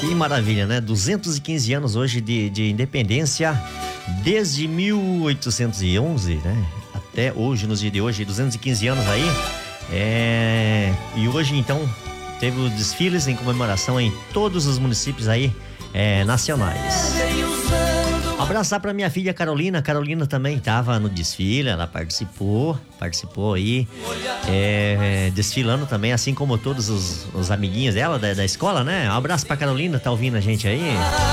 Que maravilha, né? 215 anos hoje de independência, desde 1811, né? Até hoje, nos dias de hoje, 215 anos aí. E hoje, então, teve os desfiles em comemoração em todos os municípios aí nacionais. Abraçar pra minha filha Carolina. Carolina também tava no desfile, ela participou aí, desfilando também, assim como todos os amiguinhos dela da escola, né? Um abraço pra Carolina, tá ouvindo a gente aí?